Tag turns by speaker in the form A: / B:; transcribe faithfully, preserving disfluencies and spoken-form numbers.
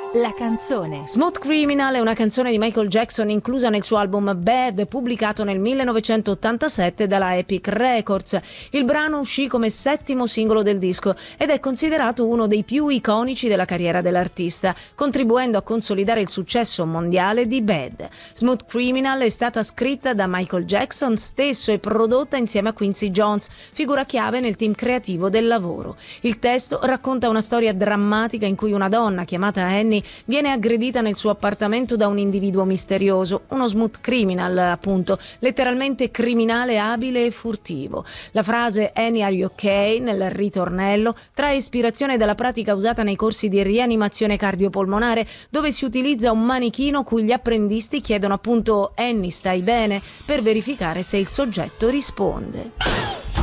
A: La canzone.
B: Smooth Criminal è una canzone di Michael Jackson inclusa nel suo album Bad, pubblicato nel millenovecentottantasette dalla Epic Records. Il brano uscì come settimo singolo del disco ed è considerato uno dei più iconici della carriera dell'artista, contribuendo a consolidare il successo mondiale di Bad. Smooth Criminal è stata scritta da Michael Jackson stesso e prodotta insieme a Quincy Jones, figura chiave nel team creativo del lavoro. Il testo racconta una storia drammatica in cui una donna chiamata Annie viene aggredita nel suo appartamento da un individuo misterioso, uno smooth criminal, appunto, letteralmente criminale abile e furtivo. La frase "Annie, are you okay?" nel ritornello trae ispirazione dalla pratica usata nei corsi di rianimazione cardiopolmonare, dove si utilizza un manichino cui gli apprendisti chiedono appunto "Annie, stai bene?" per verificare se il soggetto risponde.